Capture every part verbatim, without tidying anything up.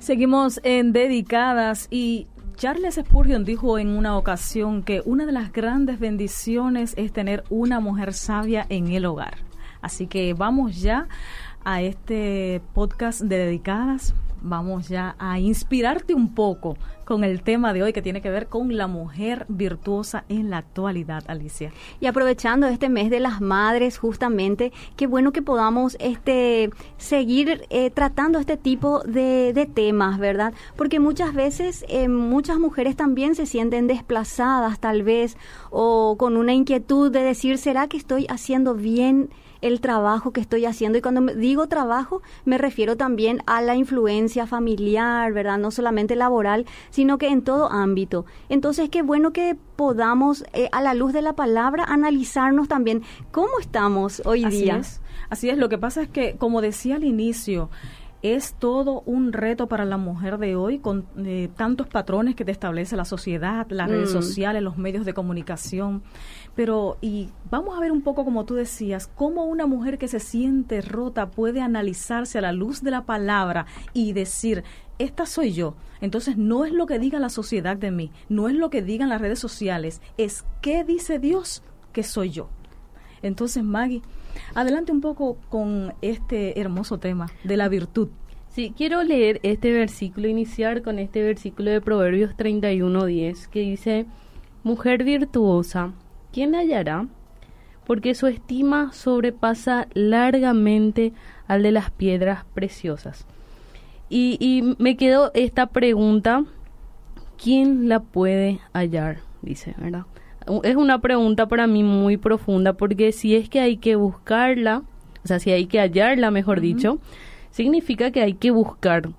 Seguimos en Dedicadas y Charles Spurgeon dijo en una ocasión que una de las grandes bendiciones es tener una mujer sabia en el hogar. Así que vamos ya a este podcast de Dedicadas. Vamos ya a inspirarte un poco con el tema de hoy que tiene que ver con la mujer virtuosa en la actualidad, Alicia. Y aprovechando este mes de las madres, justamente, qué bueno que podamos este seguir eh, tratando este tipo de, de temas, ¿verdad? Porque muchas veces eh, muchas mujeres también se sienten desplazadas, tal vez, o con una inquietud de decir, ¿será que estoy haciendo bien el trabajo que estoy haciendo? Y cuando digo trabajo, me refiero también a la influencia familiar, ¿verdad? No solamente laboral, sino que en todo ámbito. Entonces, qué bueno que podamos, eh, a la luz de la palabra, analizarnos también cómo estamos hoy Así día. Es. Así es, lo que pasa es que, como decía al inicio, es todo un reto para la mujer de hoy con eh, tantos patrones que te establece la sociedad, las mm. redes sociales, los medios de comunicación. Pero, y vamos a ver un poco, como tú decías, cómo una mujer que se siente rota puede analizarse a la luz de la palabra y decir, esta soy yo. Entonces, no es lo que diga la sociedad de mí, no es lo que digan las redes sociales, es qué dice Dios que soy yo. Entonces, Maggie, adelante un poco con este hermoso tema de la virtud. Sí, quiero leer este versículo, iniciar con este versículo de Proverbios treinta y uno diez, que dice, mujer virtuosa, ¿quién la hallará? Porque su estima sobrepasa largamente al de las piedras preciosas. Y, y me quedó esta pregunta, ¿quién la puede hallar? Dice, ¿verdad? Es una pregunta para mí muy profunda, porque si es que hay que buscarla, o sea, si hay que hallarla, mejor uh-huh. dicho, significa que hay que buscar.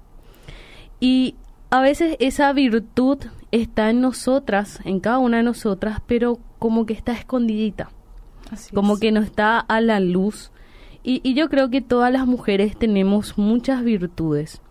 Y a veces esa virtud está en nosotras, en cada una de nosotras, pero como que está escondidita, Así como es. que no está a la luz. Y, y yo creo que todas las mujeres tenemos muchas virtudes.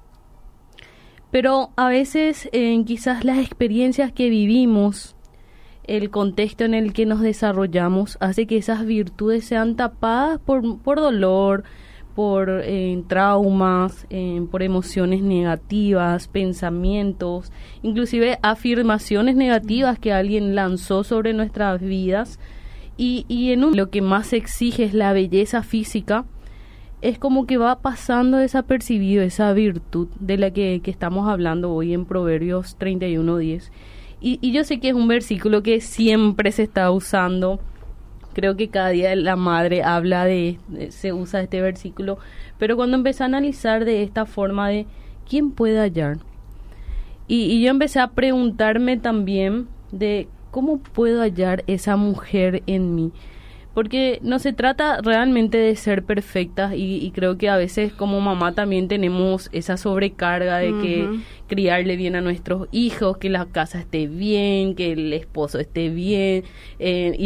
Pero a veces eh, quizás las experiencias que vivimos, el contexto en el que nos desarrollamos, hace que esas virtudes sean tapadas por, por dolor, por eh, traumas, eh, por emociones negativas, pensamientos, inclusive afirmaciones negativas que alguien lanzó sobre nuestras vidas. Y, y en un, lo que más exige es la belleza física, es como que va pasando desapercibido esa virtud de la que, que estamos hablando hoy en Proverbios treinta y uno diez. Y, y yo sé que es un versículo que siempre se está usando. Creo que cada día la madre habla de, de, se usa este versículo. Pero cuando empecé a analizar de esta forma de ¿quién puede hallar? Y, y yo empecé a preguntarme también de ¿cómo puedo hallar esa mujer en mí? Porque no se trata realmente de ser perfectas y, y creo que a veces como mamá también tenemos esa sobrecarga de uh-huh. que criarle bien a nuestros hijos, que la casa esté bien, que el esposo esté bien, eh, y